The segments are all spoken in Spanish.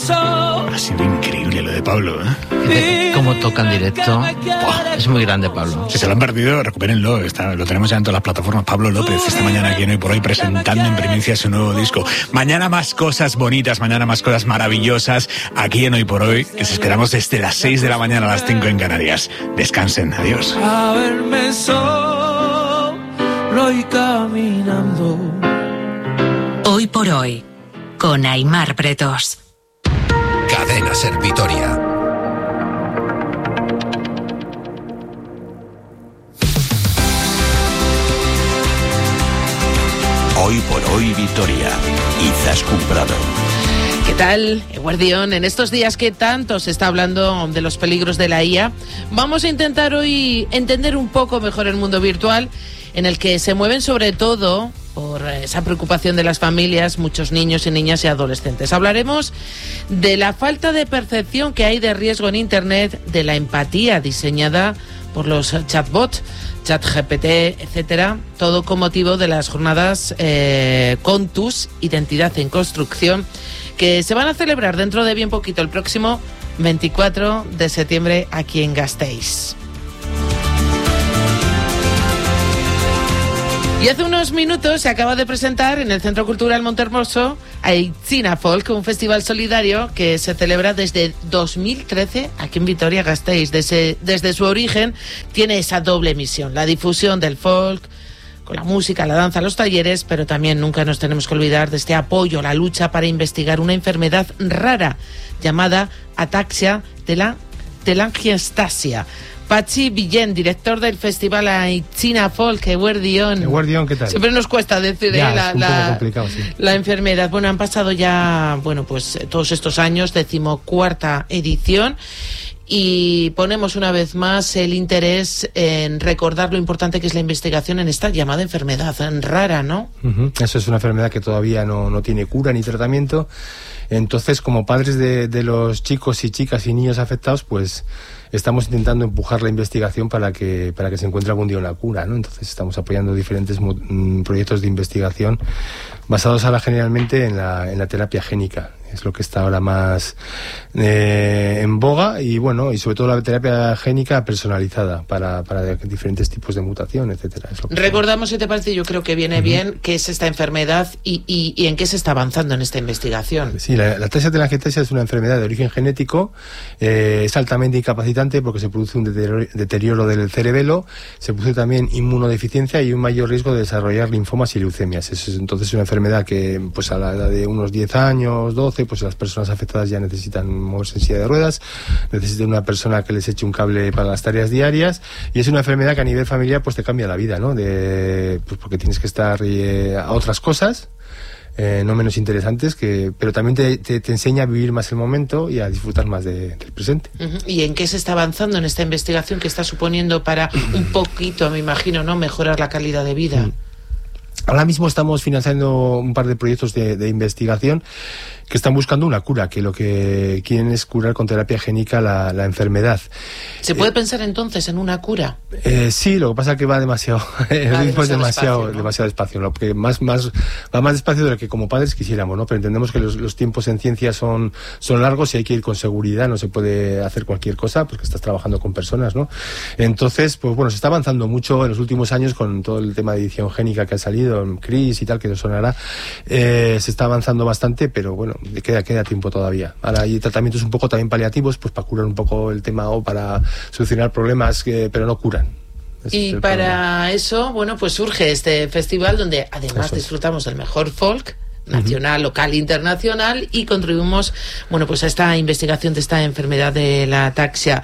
Ha sido increíble lo de Pablo, ¿eh? Cómo toca en directo. Es muy grande, Pablo. Si se lo han perdido, recupérenlo. Lo tenemos ya en todas las plataformas. Pablo López, esta mañana aquí en Hoy por Hoy, presentando en primicia su nuevo disco. Mañana más cosas bonitas, mañana más cosas maravillosas aquí en Hoy por Hoy. Les esperamos desde las 6 de la mañana a las 5 en Canarias. Descansen, adiós. A verme solo y caminando. Hoy por Hoy, con Aimar Pretos. Cadena Ser Vitoria. Hoy por Hoy Vitoria. Izaskun Prado. ¿Qué tal, Eguardión? En estos días que tanto se está hablando de los peligros de la IA, vamos a intentar hoy entender un poco mejor el mundo virtual, en el que se mueven sobre todo por esa preocupación de las familias, muchos niños y niñas y adolescentes. Hablaremos de la falta de percepción que hay de riesgo en Internet, de la empatía diseñada por los chatbots, ChatGPT, etcétera, todo con motivo de las jornadas Contus, Identidad en Construcción, que se van a celebrar dentro de bien poquito, el próximo 24 de septiembre aquí en Gasteiz. Y hace unos minutos se acaba de presentar en el Centro Cultural Montehermoso Aitzina Folk, un festival solidario que se celebra desde 2013 aquí en Vitoria-Gasteiz. Desde su origen tiene esa doble misión, la difusión del folk, con la música, la danza, los talleres, pero también nunca nos tenemos que olvidar de este apoyo a la lucha para investigar una enfermedad rara llamada ataxia telangiectasia. Pachi Villén, director del festival Aitzina Folk, Eguardión. Eguardión, ¿qué tal? Siempre nos cuesta decir es un poco complicado, sí. La enfermedad. Bueno, han pasado ya, pues todos estos años, 14ª edición, y ponemos una vez más el interés en recordar lo importante que es la investigación en esta llamada enfermedad rara, ¿no? Eso es una enfermedad que todavía no tiene cura ni tratamiento. Entonces, como padres de los chicos y chicas y niños afectados, pues estamos intentando empujar la investigación para que se encuentre algún día una cura, ¿no? Entonces estamos apoyando diferentes proyectos de investigación basados ahora generalmente en la terapia génica. Es lo que está ahora más en boga, y bueno, y sobre todo la terapia génica personalizada para diferentes tipos de mutación, etcétera. Recordamos, si te parece, yo creo que viene bien qué es esta enfermedad y en qué se está avanzando en esta investigación. Sí, la ataxia telangiectasia es una enfermedad de origen genético, es altamente incapacitante porque se produce un deterioro del cerebelo, se produce también inmunodeficiencia y un mayor riesgo de desarrollar linfomas y leucemias. Entonces es una enfermedad que, pues a la edad de unos 10 años, 12, pues las personas afectadas ya necesitan moverse en silla de ruedas, necesitan una persona que les eche un cable para las tareas diarias, y es una enfermedad que a nivel familiar pues te cambia la vida, ¿no? Pues porque tienes que estar a otras cosas no menos interesantes, pero también te enseña a vivir más el momento y a disfrutar más del presente. ¿Y en qué se está avanzando en esta investigación que está suponiendo para un poquito, me imagino, ¿no?, mejorar la calidad de vida? Ahora mismo estamos financiando un par de proyectos de investigación que están buscando una cura, que lo que quieren es curar con terapia génica la enfermedad. ¿Se puede pensar entonces en una cura? Sí, lo que pasa es que va demasiado, el ritmo es demasiado despacio, lo que va más despacio de lo que como padres quisiéramos, ¿no? Pero entendemos que los tiempos en ciencia son largos y hay que ir con seguridad, no se puede hacer cualquier cosa porque estás trabajando con personas, ¿no? Entonces, pues bueno, se está avanzando mucho en los últimos años con todo el tema de edición génica que ha salido en CRIS y tal, que nos sonará. Se está avanzando bastante, pero bueno, queda tiempo todavía. Ahora hay tratamientos un poco también paliativos, pues para curar un poco el tema o para solucionar problemas, pero no curan. Y para eso, bueno, pues surge este festival donde además disfrutamos del mejor folk nacional, local, internacional, y contribuimos, bueno, pues a esta investigación de esta enfermedad de la ataxia.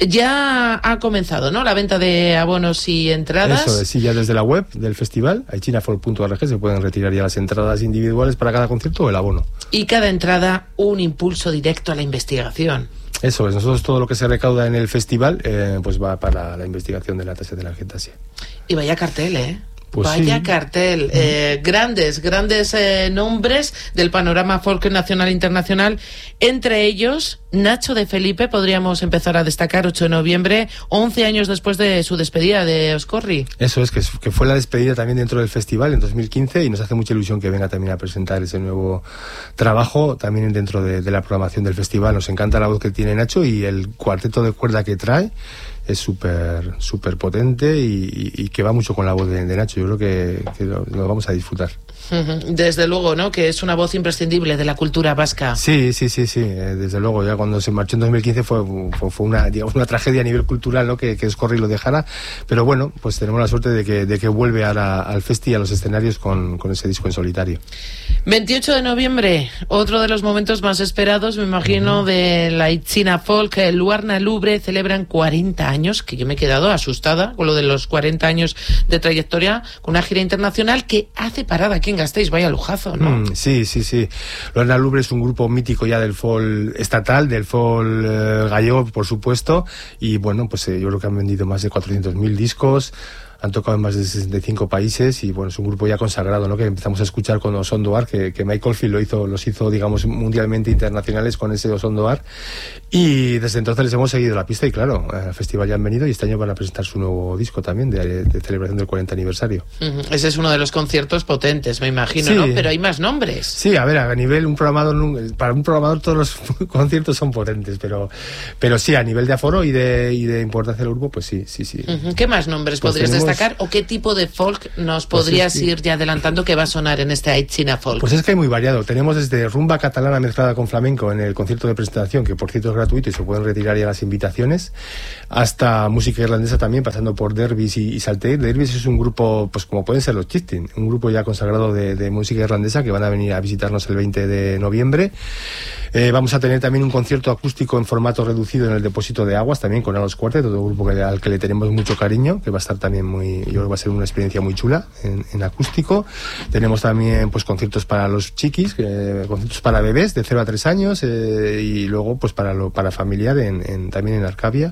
Ya ha comenzado, ¿no?, la venta de abonos y entradas. Eso es, sí, ya desde la web del festival, aitzinafolk.org, se pueden retirar ya las entradas individuales para cada concierto o el abono. Y cada entrada un impulso directo a la investigación. Eso es, nosotros todo lo que se recauda en el festival pues va para la investigación de la ataxia telangiectasia. Y vaya cartel, ¿eh? Pues vaya sí. cartel, grandes nombres del panorama folk nacional e internacional, entre ellos Nacho de Felipe, podríamos empezar a destacar, 8 de noviembre, 11 años después de su despedida de Oscorri. Eso es, que fue la despedida también dentro del festival en 2015 y nos hace mucha ilusión que venga también a presentar ese nuevo trabajo también dentro de la programación del festival. Nos encanta la voz que tiene Nacho y el cuarteto de cuerda que trae. Es súper potente y que va mucho con la voz de Nacho. Yo creo que lo vamos a disfrutar. Desde luego, ¿no? Que es una voz imprescindible de la cultura vasca. Sí. Desde luego, ya cuando se marchó en 2015 fue una tragedia a nivel cultural, ¿no? Que Oscorri lo dejara. Pero bueno, pues tenemos la suerte de que vuelve ahora al festi y a los escenarios con ese disco en solitario. 28 de noviembre, otro de los momentos más esperados, me imagino, de la Aitzina Folk. Luarna Lubre celebran 40 años, que yo me he quedado asustada con lo de los 40 años de trayectoria, con una gira internacional que hace parada aquí en Gasteiz. Vaya lujazo, ¿no? Sí. Luarna Lubre es un grupo mítico ya del folk estatal, del folk gallego, por supuesto, y bueno, pues yo creo que han vendido más de 400.000 discos. Han tocado en más de 65 países y bueno, es un grupo ya consagrado, ¿no? Que empezamos a escuchar con Osondoar, que Michael Field los hizo, digamos, mundialmente internacionales con ese Osondoar, y desde entonces les hemos seguido la pista y claro, al festival ya han venido y este año van a presentar su nuevo disco también de celebración del 40 aniversario. Ese es uno de los conciertos potentes, me imagino, sí. ¿No? Pero hay más nombres. Sí, a ver, a nivel para un programador todos los conciertos son potentes, pero sí, a nivel de aforo y de importancia del grupo, pues sí. ¿Qué más nombres pues podrías destacar o qué tipo de folk nos podrías ir ya adelantando que va a sonar en este Aitzina Folk? Pues es que hay muy variado. Tenemos desde rumba catalana mezclada con flamenco en el concierto de presentación, que por cierto es gratuito y se pueden retirar ya las invitaciones, hasta música irlandesa también, pasando por Derbys y Saltair. Derbys es un grupo, pues como pueden ser los Chieftain, un grupo ya consagrado de música irlandesa que van a venir a visitarnos el 20 de noviembre. Vamos a tener también un concierto acústico en formato reducido en el Depósito de Aguas, también con Alos Quartet, otro grupo al que le tenemos mucho cariño, que va a estar también yo creo que va a ser una experiencia muy chula en acústico. Tenemos también pues conciertos para los chiquis, conciertos para bebés de 0 a 3 años y luego pues para familiar también en Arcavia,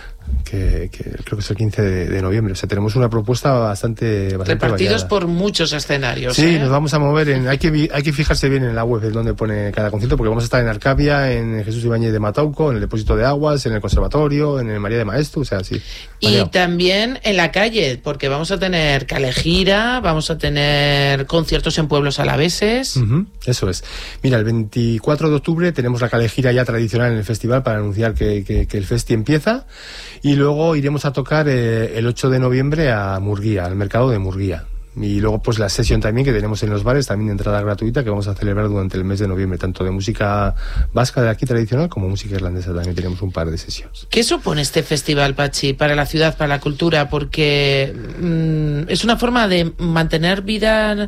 que creo que es el 15 de noviembre. O sea, tenemos una propuesta bastante repartidos variada. Por muchos escenarios. Sí, nos vamos a mover hay que fijarse bien en la web donde pone cada concierto, porque vamos a estar en Arcavia, en Jesús Ibáñez de Matauco, en el Depósito de Aguas, en el Conservatorio, en el María de Maeztu, o sea, sí. Y también en la calle, porque vamos a tener Calejira, vamos a tener conciertos en pueblos alaveses. Eso es. Mira, el 24 de octubre tenemos la Calejira ya tradicional en el festival para anunciar que el festi empieza. Y luego iremos a tocar el 8 de noviembre a Murguía, al mercado de Murguía. Y luego pues la sesión también que tenemos en los bares, también de entrada gratuita, que vamos a celebrar durante el mes de noviembre, tanto de música vasca de aquí tradicional como música irlandesa. También tenemos un par de sesiones. ¿Qué supone este festival, Pachi, para la ciudad, para la cultura? Porque es una forma de mantener vivas,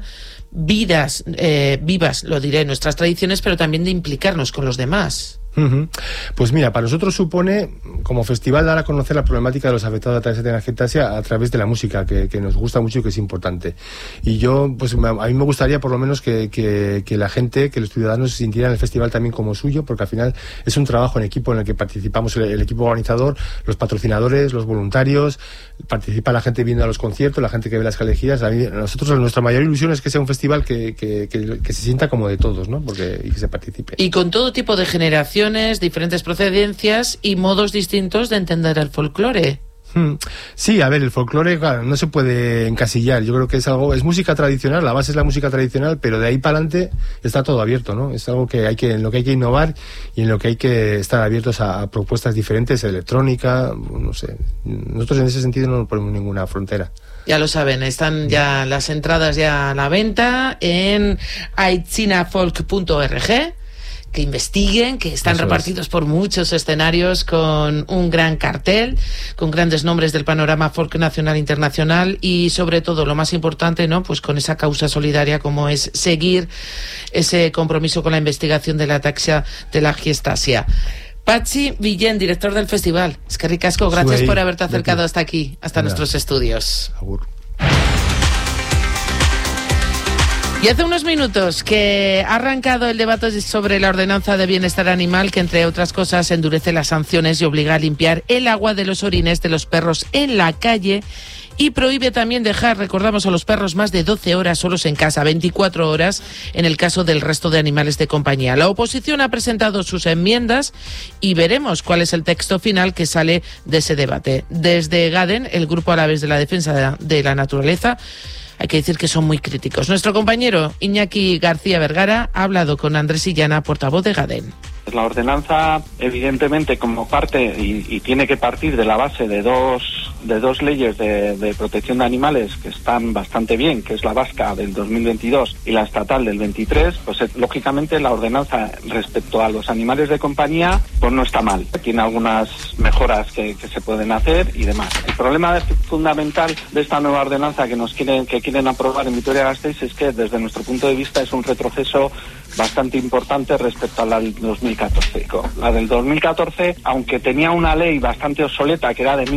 lo diré, nuestras tradiciones, pero también de implicarnos con los demás. Pues mira, para nosotros supone, como festival, dar a conocer la problemática de los afectados a través de la gestasia a través de la música, que nos gusta mucho y que es importante. Y yo, pues a mí me gustaría por lo menos que la gente, que los ciudadanos se sintieran el festival también como suyo, porque al final es un trabajo en equipo en el que participamos el equipo organizador, los patrocinadores, los voluntarios, participa la gente viendo a los conciertos, la gente que ve las calejiras. Nosotros, nuestra mayor ilusión es que sea un festival que se sienta como de todos, ¿no? Y que se participe. Y con todo tipo de generaciones, diferentes procedencias y modos distintos de entender el folclore. Sí, a ver, el folclore, claro, no se puede encasillar. Yo creo que es música tradicional, la base es la música tradicional, pero de ahí para adelante está todo abierto, ¿no? Es algo en lo que hay que innovar y en lo que hay que estar abiertos a propuestas diferentes, electrónica, no sé. Nosotros en ese sentido no nos ponemos ninguna frontera. Ya lo saben, están ya las entradas ya a la venta en aitzinafolk.org. Que investiguen, que están repartidos por muchos escenarios con un gran cartel, con grandes nombres del panorama folk nacional e internacional y sobre todo, lo más importante, ¿no? Pues con esa causa solidaria como es seguir ese compromiso con la investigación de la ataxia de la gestasia. Pachi Villén, director del festival. Es que ricasco, gracias por haberte acercado hasta aquí, hasta nuestros estudios. Agur. Y hace unos minutos que ha arrancado el debate sobre la ordenanza de bienestar animal que, entre otras cosas, endurece las sanciones y obliga a limpiar el agua de los orines de los perros en la calle y prohíbe también dejar, recordamos, a los perros más de 12 horas solos en casa, 24 horas en el caso del resto de animales de compañía. La oposición ha presentado sus enmiendas y veremos cuál es el texto final que sale de ese debate. Desde GADEN, el Grupo Alavés de la Defensa de la Naturaleza, hay que decir que son muy críticos. Nuestro compañero Iñaki García Vergara ha hablado con Andrés Illana, portavoz de GADEN. La ordenanza, evidentemente, como parte y tiene que partir de la base de dos leyes de protección de animales que están bastante bien, que es la vasca del 2022 y la estatal del 23, pues lógicamente la ordenanza respecto a los animales de compañía pues no está mal. Tiene algunas mejoras que se pueden hacer y demás. El problema fundamental de esta nueva ordenanza que quieren aprobar en Vitoria-Gasteiz es que desde nuestro punto de vista es un retroceso bastante importante respecto a la del 2014. La del 2014, aunque tenía una ley bastante obsoleta que era de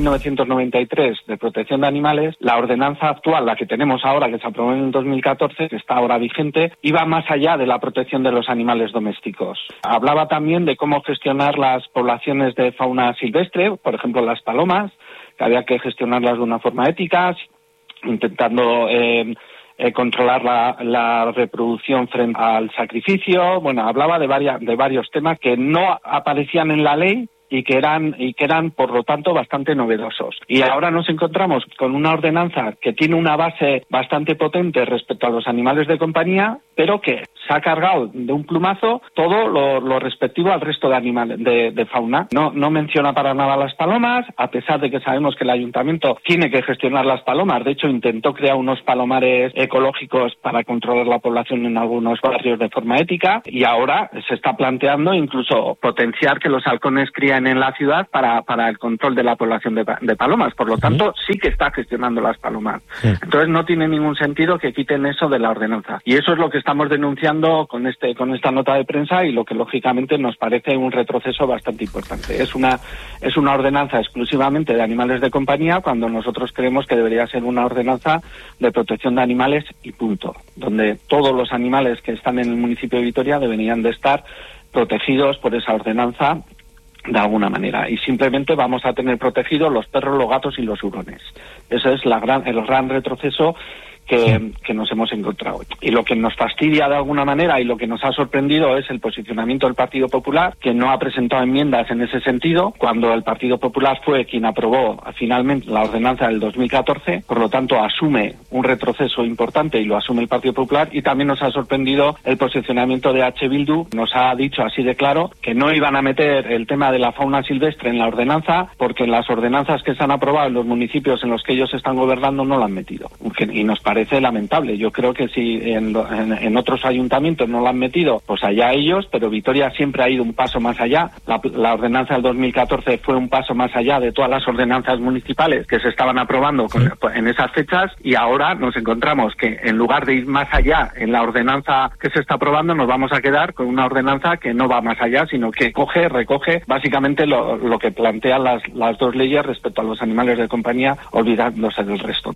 1993 de protección de animales, la ordenanza actual, la que tenemos ahora, que se aprobó en el 2014, que está ahora vigente, iba más allá de la protección de los animales domésticos. Hablaba también de cómo gestionar las poblaciones de fauna silvestre, por ejemplo las palomas, que había que gestionarlas de una forma ética, intentando controlar la reproducción frente al sacrificio. Bueno, hablaba de varios temas que no aparecían en la ley y que eran por lo tanto bastante novedosos. Y ahora nos encontramos con una ordenanza que tiene una base bastante potente respecto a los animales de compañía, pero que se ha cargado de un plumazo todo lo respectivo al resto de animales de fauna. No menciona para nada las palomas, a pesar de que sabemos que el ayuntamiento tiene que gestionar las palomas. De hecho, intentó crear unos palomares ecológicos para controlar la población en algunos barrios de forma ética, y ahora se está planteando incluso potenciar que los halcones críen en la ciudad para el control de la población de palomas. Por lo tanto, sí que está gestionando las palomas. Entonces no tiene ningún sentido que quiten eso de la ordenanza. Y eso es lo que estamos denunciando con esta nota de prensa, y lo que lógicamente nos parece un retroceso bastante importante. Es una ordenanza exclusivamente de animales de compañía, cuando nosotros creemos que debería ser una ordenanza de protección de animales y punto, donde todos los animales que están en el municipio de Vitoria deberían de estar protegidos por esa ordenanza de alguna manera, y simplemente vamos a tener protegidos los perros, los gatos y los hurones. Ese es el gran retroceso que nos hemos encontrado. Y lo que nos fastidia de alguna manera y lo que nos ha sorprendido es el posicionamiento del Partido Popular, que no ha presentado enmiendas en ese sentido, cuando el Partido Popular fue quien aprobó finalmente la ordenanza del 2014, por lo tanto asume un retroceso importante y lo asume el Partido Popular. Y también nos ha sorprendido el posicionamiento de H. Bildu. Nos ha dicho así de claro que no iban a meter el tema de la fauna silvestre en la ordenanza, porque en las ordenanzas que se han aprobado en los municipios en los que ellos están gobernando no lo han metido. Y nos parece lamentable. Yo creo que si en otros ayuntamientos no lo han metido, pues allá ellos, pero Vitoria siempre ha ido un paso más allá. La ordenanza del 2014 fue un paso más allá de todas las ordenanzas municipales que se estaban aprobando en esas fechas, y ahora nos encontramos que en lugar de ir más allá en la ordenanza que se está aprobando, nos vamos a quedar con una ordenanza que no va más allá, sino que recoge básicamente lo que plantean las dos leyes respecto a los animales de compañía, olvidándose del resto.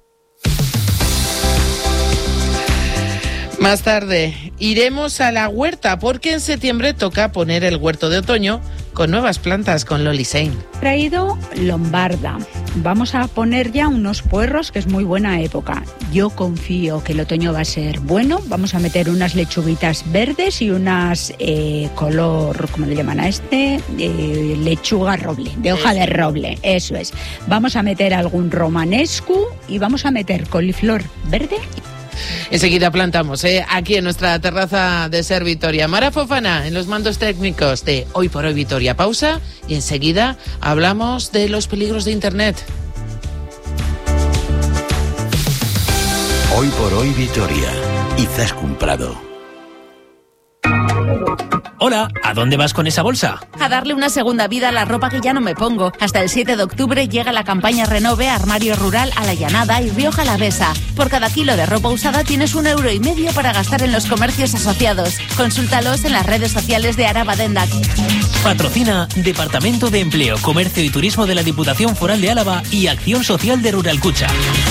Más tarde iremos a la huerta, porque en septiembre toca poner el huerto de otoño con nuevas plantas con Loli Sein. Traído lombarda. Vamos a poner ya unos puerros, que es muy buena época. Yo confío que el otoño va a ser bueno. Vamos a meter unas lechuguitas verdes y unas color, ¿cómo le llaman a este? Lechuga roble, de hoja de roble, eso es. Vamos a meter algún romanescu y vamos a meter coliflor verde. Enseguida plantamos, aquí en nuestra terraza de Ser Vitoria. Mara Fofana en los mandos técnicos de Hoy por Hoy Vitoria. Pausa y enseguida hablamos de los peligros de Internet. Hoy por Hoy Vitoria. Izaskun Prado. Hola, ¿a dónde vas con esa bolsa? A darle una segunda vida a la ropa que ya no me pongo. Hasta el 7 de octubre llega la campaña Renove Armario Rural a La Llanada y Rioja Alavesa. Por cada kilo de ropa usada tienes 1,5 € para gastar en los comercios asociados. Consúltalos en las redes sociales de Araba Dendak. Patrocina Departamento de Empleo, Comercio y Turismo de la Diputación Foral de Álava y Acción Social de Ruralcucha.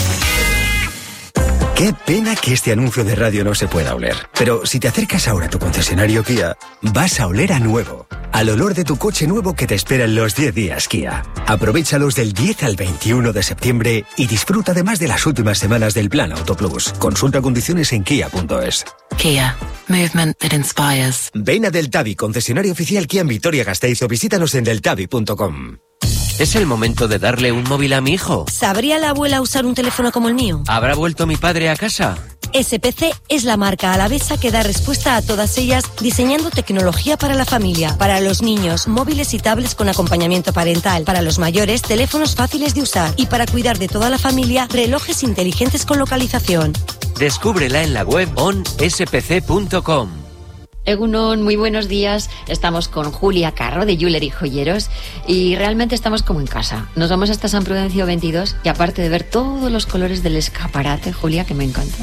Qué pena que este anuncio de radio no se pueda oler. Pero si te acercas ahora a tu concesionario Kia, vas a oler a nuevo. al olor de tu coche nuevo que te espera en los 10 días Kia. Aprovéchalos del 10 al 21 de septiembre y disfruta además de las últimas semanas del Plan Auto Plus. Consulta condiciones en kia.es. Kia. Movement that inspires. Ven a Deltavi, concesionario oficial Kia en Vitoria-Gasteiz, o visítanos en deltavi.com. Es el momento de darle un móvil a mi hijo. ¿Sabría la abuela usar un teléfono como el mío? ¿Habrá vuelto mi padre a casa? SPC es la marca alavesa que da respuesta a todas ellas, diseñando tecnología para la familia, para los niños, móviles y tablets con acompañamiento parental, para los mayores, teléfonos fáciles de usar, y para cuidar de toda la familia, relojes inteligentes con localización. Descúbrela en la web onspc.com. Egunon, muy buenos días. Estamos con Julia Carro de Jewelry Joyeros y realmente estamos como en casa. Nos vamos hasta San Prudencio 22 y aparte de ver todos los colores del escaparate, Julia, que me encanta,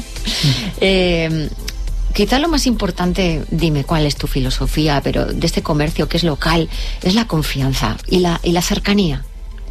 quizá lo más importante, dime cuál es tu filosofía, pero de este comercio que es local, es la confianza y la cercanía.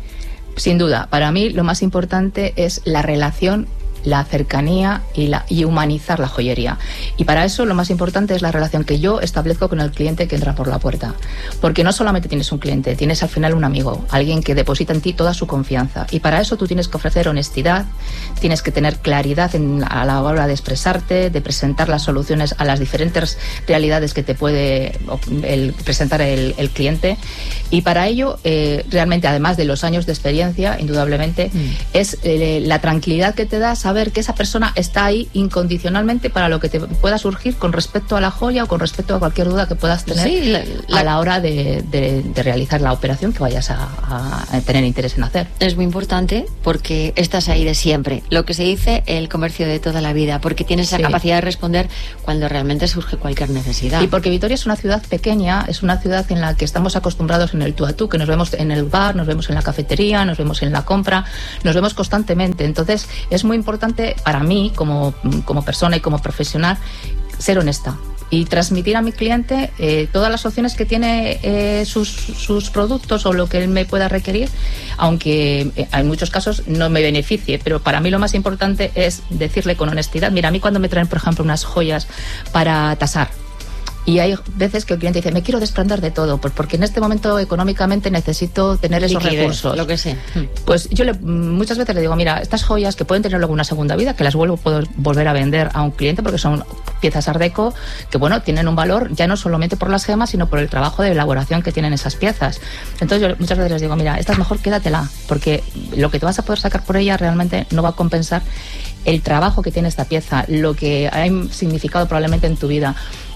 Sin duda, para mí lo más importante es la relación, la cercanía y humanizar la joyería. Y para eso lo más importante es la relación que yo establezco con el cliente que entra por la puerta. Porque no solamente tienes un cliente, tienes al final un amigo, alguien que deposita en ti toda su confianza. Y para eso tú tienes que ofrecer honestidad, tienes que tener claridad a la hora de expresarte, de presentar las soluciones a las diferentes realidades que te puede presentar el cliente. Y para ello, realmente, además de los años de experiencia, indudablemente, es la tranquilidad que te da saber que esa persona está ahí incondicionalmente para lo que te pueda surgir con respecto a la joya o con respecto a cualquier duda que puedas tener a la hora de realizar la operación que vayas a tener interés en hacer. Es muy importante porque estás ahí de siempre. Lo que se dice, el comercio de toda la vida, porque tienes esa capacidad de responder cuando realmente surge cualquier necesidad. Y porque Vitoria es una ciudad pequeña, es una ciudad en la que estamos acostumbrados en el tú a tú, que nos vemos en el bar, nos vemos en la cafetería, nos vemos en la compra, nos vemos constantemente. Entonces es muy importante para mí como persona y como profesional ser honesta y transmitir a mi cliente todas las opciones que tiene sus productos o lo que él me pueda requerir, aunque en muchos casos no me beneficie, pero para mí lo más importante es decirle con honestidad. Mira, a mí cuando me traen, por ejemplo, unas joyas para tasar, y hay veces que el cliente dice, me quiero desprender de todo, porque en este momento económicamente necesito tener esos recursos. Lo que sé. Pues yo muchas veces le digo, mira, estas joyas que pueden tener luego una segunda vida, que las puedo volver a vender a un cliente porque son piezas Art Deco que, bueno, tienen un valor ya no solamente por las gemas, sino por el trabajo de elaboración que tienen esas piezas. Entonces yo muchas veces les digo, mira, esta es mejor quédatela, porque lo que te vas a poder sacar por ella realmente no va a compensar el trabajo que tiene esta pieza, lo que ha significado probablemente en tu vida.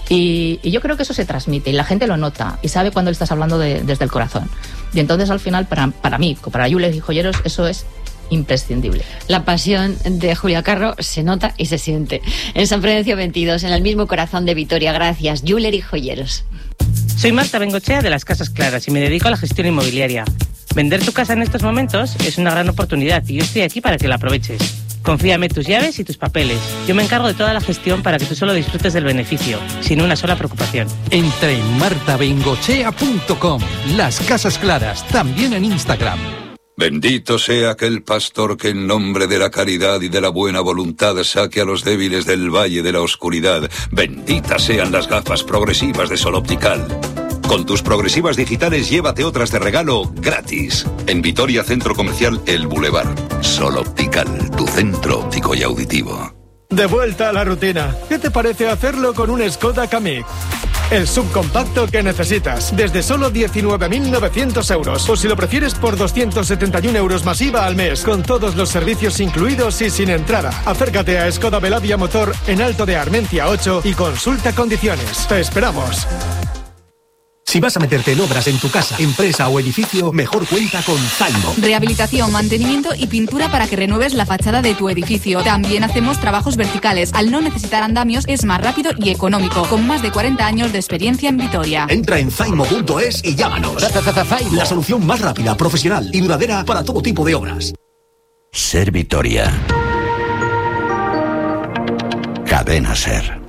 Y yo creo que eso se transmite y la gente lo nota y sabe cuando le estás hablando desde el corazón. Y entonces al final para mí, para Jewelry Joyeros, eso es imprescindible. La pasión de Julia Carro se nota y se siente. En San Prudencio 22, en el mismo corazón de Vitoria. Gracias, Jewelry Joyeros. Soy Marta Bengochea de Las Casas Claras y me dedico a la gestión inmobiliaria. Vender tu casa en estos momentos es una gran oportunidad y yo estoy aquí para que la aproveches. Confíame tus llaves y tus papeles. Yo me encargo de toda la gestión para que tú solo disfrutes del beneficio, sin una sola preocupación. Entra en martabengochea.com. Las Casas Claras, también en Instagram. Bendito sea aquel pastor que en nombre de la caridad y de la buena voluntad saque a los débiles del valle de la oscuridad. Benditas sean las gafas progresivas de Sol Optical. Con tus progresivas digitales llévate otras de regalo gratis. En Vitoria Centro Comercial El Boulevard. Sol Optical, tu centro óptico y auditivo. De vuelta a la rutina. ¿Qué te parece hacerlo con un Skoda Kamiq? El subcompacto que necesitas, desde solo 19.900 euros. O si lo prefieres, por 271 euros más IVA al mes, con todos los servicios incluidos y sin entrada. Acércate a Skoda Belavia Motor en Alto de Armentia 8 y consulta condiciones. Te esperamos. Si vas a meterte en obras en tu casa, empresa o edificio, mejor cuenta con Zaimo. Rehabilitación, mantenimiento y pintura para que renueves la fachada de tu edificio. También hacemos trabajos verticales. Al no necesitar andamios, es más rápido y económico. Con más de 40 años de experiencia en Vitoria. Entra en zaimo.es y llámanos. La solución más rápida, profesional y duradera para todo tipo de obras. Ser Vitoria. Cadena Ser.